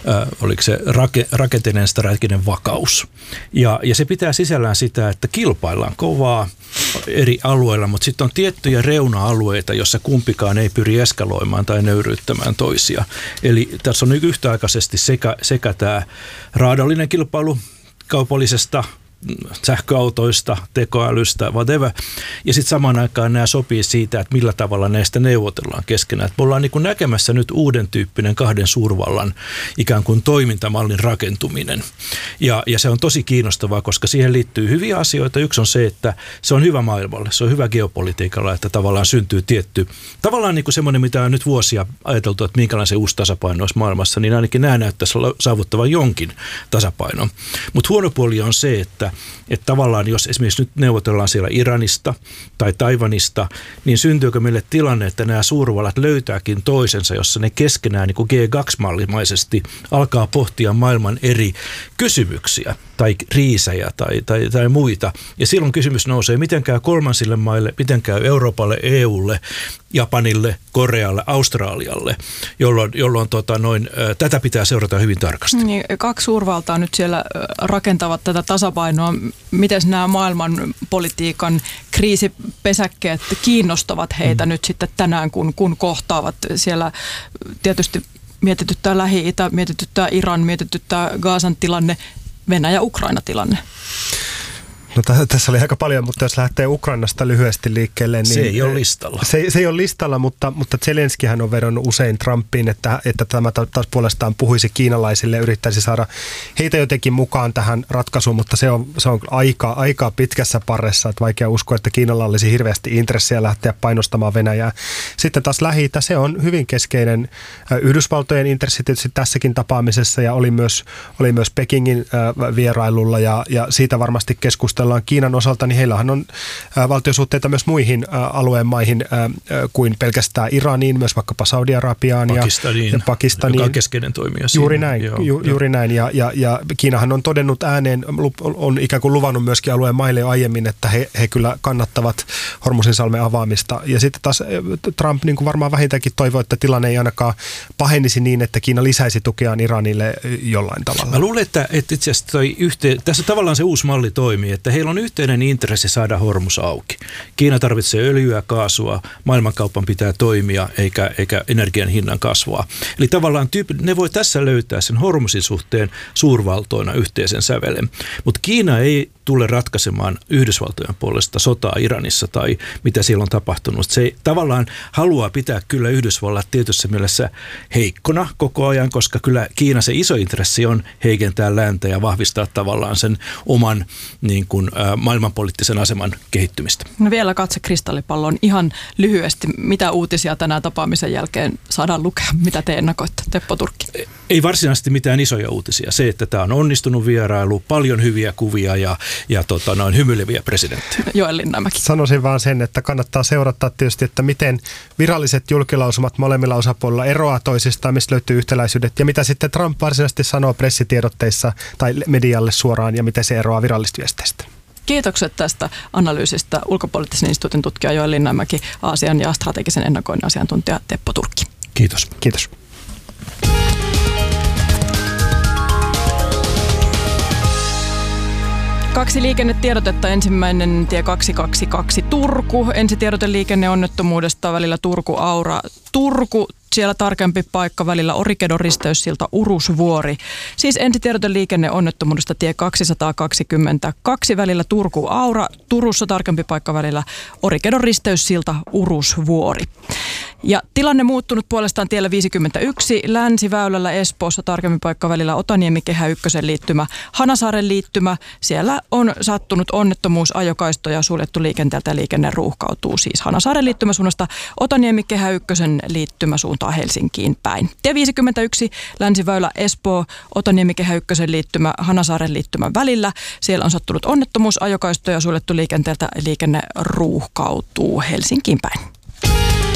oliko se rakenteellinen strateginen vakaus. Ja se pitää sisällään sitä, että kilpaillaan kovaa eri alueilla, mutta sitten on tiettyjä reuna-alueita, jossa kumpikaan ei pyri eskaloimaan tai nöyryyttämään toisia. Eli tässä on yhtäaikaisesti sekä tämä raadollinen kilpailu kaupallisesta sähköautoista, tekoälystä, whatever. Ja sitten samaan aikaan nämä sopii siitä, että millä tavalla näistä neuvotellaan keskenään. Että me ollaan niin kuin näkemässä nyt uuden tyyppinen kahden suurvallan ikään kuin toimintamallin rakentuminen. Ja se on tosi kiinnostavaa, koska siihen liittyy hyviä asioita. Yksi on se, että se on hyvä maailmalle, se on hyvä geopolitiikalla, että tavallaan syntyy tietty, tavallaan niin kuin semmoinen, mitä on nyt vuosia ajateltu, että minkälainen uusi tasapaino olisi maailmassa, niin ainakin nämä näyttäisi saavuttavan jonkin tasapainon. Mutta huono puoli on se, että tavallaan jos esimerkiksi nyt neuvotellaan siellä Iranista tai Taiwanista, niin syntyykö meille tilanne, että nämä suurvallat löytääkin toisensa, jossa ne keskenään niin kuin G2-mallimaisesti alkaa pohtia maailman eri kysymyksiä tai kriisejä tai muita. Ja silloin kysymys nousee, miten käy kolmansille maille, miten käy Euroopalle, EUlle, Japanille, Korealle, Australialle, jolloin tätä pitää seurata hyvin tarkasti. Niin, kaksi suurvaltaa nyt siellä rakentavat tätä tasapainoa. Miten nämä maailman politiikan kriisipesäkkeet kiinnostavat heitä nyt sitten tänään, kun kohtaavat siellä tietysti mietityttää Lähi-Itä, mietityttää Iran, mietityttää Gazan tilanne, Venäjä-Ukraina-tilanne? No tässä oli aika paljon, mutta jos lähtee Ukrainasta lyhyesti liikkeelle, niin se ei ole listalla. Se ei ole listalla, mutta Zelenskihän on vedonnut usein Trumpiin, että tämä taas puolestaan puhuisi kiinalaisille, yrittäisi saada heitä jotenkin mukaan tähän ratkaisuun, mutta se on aika pitkässä parressa, että vaikea uskoa, että Kiinalla olisi hirveästi intressiä lähteä painostamaan Venäjää. Sitten taas Lähi-Itä, se on hyvin keskeinen Yhdysvaltojen intressi tietysti tässäkin tapaamisessa ja oli myös Pekingin vierailulla ja siitä varmasti keskustellaan Kiinan osalta, niin heillähän on valtiosuhteita myös muihin alueen maihin kuin pelkästään Iraniin, myös vaikkapa Saudi-Arabiaan ja Pakistaniin. Joka on keskeinen toimija. Juuri näin. Ja Kiinahan on todennut ääneen, on ikään kuin luvannut myöskin alueen maille jo aiemmin, että he kyllä kannattavat Hormuzinsalmen avaamista. Ja sitten taas Trump niin kuin varmaan vähintäänkin toivoo, että tilanne ei ainakaan pahenisi niin, että Kiina lisäisi tukeaan Iranille jollain tavalla. Mä luulen, että itse asiassa tässä tavallaan se uusi malli toimii, että heillä on yhteinen intressi saada Hormuz auki. Kiina tarvitsee öljyä, kaasua, maailmankaupan pitää toimia eikä energian hinnan kasvaa. Eli tavallaan ne voi tässä löytää sen Hormuzin suhteen suurvaltoina yhteisen sävelen. Mutta Kiina ei tule ratkaisemaan Yhdysvaltojen puolesta sotaa Iranissa tai mitä siellä on tapahtunut. Se tavallaan haluaa pitää kyllä Yhdysvallat tietyssä mielessä heikkona koko ajan, koska kyllä Kiina se iso intressi on heikentää lääntä ja vahvistaa tavallaan sen oman niin kuin, maailmanpoliittisen aseman kehittymistä. No vielä katse kristallipalloon ihan lyhyesti. Mitä uutisia tänään tapaamisen jälkeen saadaan lukea? Mitä te ennakoitte, Teppo Turkki? Ei varsinaisesti mitään isoja uutisia. Se, että tämä on onnistunut vierailu, paljon hyviä kuvia ja hymyileviä presidenttejä. Joel Linnamäki. Sanoisin vaan sen, että kannattaa seurata tietysti, että miten viralliset julkilausumat molemmilla osapuolilla eroaa toisistaan, mistä löytyy yhtäläisyydet ja mitä sitten Trump varsinaisesti sanoo pressitiedotteissa tai medialle suoraan ja miten se eroaa virallisista viesteistä. Kiitokset tästä analyysistä ulkopoliittisen instituutin tutkija Joel Linnamäki, Aasian ja strategisen ennakoinnin asiantuntija Teppo Turkki. Kiitos. Kiitos. Kaksi liikennetiedotetta. Ensimmäinen tie 222 Turku. Ensitiedote liikenneonnettomuudesta välillä Turku-Aura. Turku, siellä tarkempi paikka välillä Orikedon risteyssilta Urusvuori. Siis ensitiedote liikenneonnettomuudesta tie 222 välillä Turku-Aura. Turussa tarkempi paikka välillä Orikedon risteyssilta Urusvuori. Ja tilanne muuttunut puolestaan tiellä 51 Länsiväylällä Espoossa tarkemmin paikka välillä Otaniemi Kehä Ykkösen liittymä Hanasaaren liittymä. Siellä on sattunut onnettomuus, ajokaistoja suljettu liikenteeltä ja liikenne ruuhkautuu siis Hanasaaren liittymäsuunnasta Otaniemi Kehä Ykkösen liittymäsuuntaan Helsinkiin päin. Tie 51 Länsiväylä Espoo Otaniemi Kehä Ykkösen liittymä Hanasaaren liittymän välillä. Siellä on sattunut onnettomuus, ajokaistoja suljettu liikenteeltä ja liikenne ruuhkautuu Helsinkiin päin.